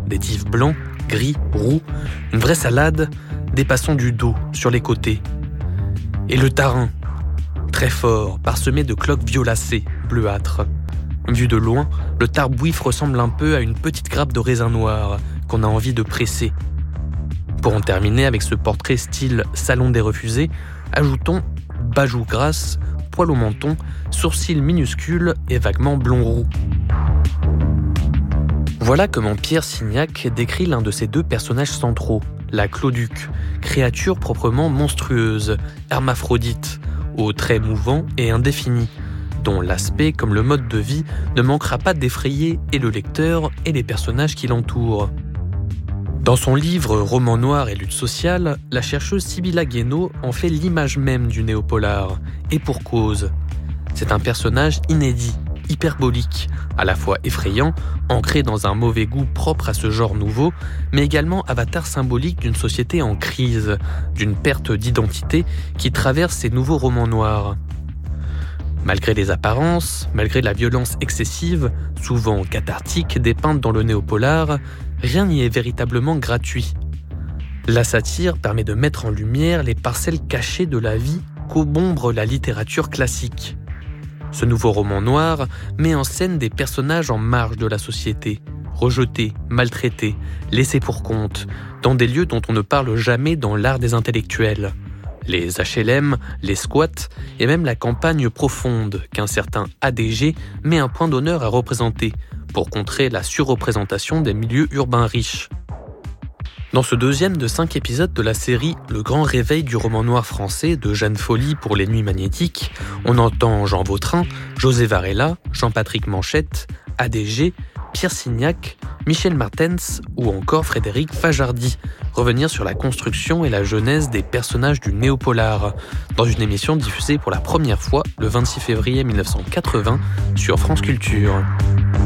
des tifs blancs, gris, roux, une vraie salade, dépassant du dos sur les côtés. Et le tarin, très fort, parsemé de cloques violacées, bleuâtres. Vu de loin, le tarbouif ressemble un peu à une petite grappe de raisin noir qu'on a envie de presser. Pour en terminer avec ce portrait style salon des refusés, ajoutons bajoux grasse, poil au menton, sourcils minuscules et vaguement blond-roux. Voilà comment Pierre Signac décrit l'un de ses deux personnages centraux, la Cloduc, créature proprement monstrueuse, hermaphrodite, aux traits mouvants et indéfinis, dont l'aspect comme le mode de vie ne manquera pas d'effrayer et le lecteur et les personnages qui l'entourent. Dans son livre « Roman noir et lutte sociale », la chercheuse Sybilla Guénaud en fait l'image même du néopolar, et pour cause. C'est un personnage inédit, hyperbolique, à la fois effrayant, ancré dans un mauvais goût propre à ce genre nouveau, mais également avatar symbolique d'une société en crise, d'une perte d'identité qui traverse ces nouveaux romans noirs. Malgré les apparences, malgré la violence excessive, souvent cathartique, dépeinte dans le néopolar, rien n'y est véritablement gratuit. La satire permet de mettre en lumière les parcelles cachées de la vie qu'obombre la littérature classique. Ce nouveau roman noir met en scène des personnages en marge de la société, rejetés, maltraités, laissés pour compte, dans des lieux dont on ne parle jamais dans l'art des intellectuels. Les HLM, les squats et même la campagne profonde qu'un certain ADG met un point d'honneur à représenter pour contrer la surreprésentation des milieux urbains riches. Dans ce deuxième de 5 épisodes de la série Le Grand Réveil du roman noir français de Jeanne Folly pour les Nuits Magnétiques, on entend Jean Vautrin, José Varela, Jean-Patrick Manchette, ADG, Pierre Signac, Michel Martens ou encore Frédéric Fajardi revenir sur la construction et la genèse des personnages du néopolar dans une émission diffusée pour la première fois le 26 février 1980 sur France Culture.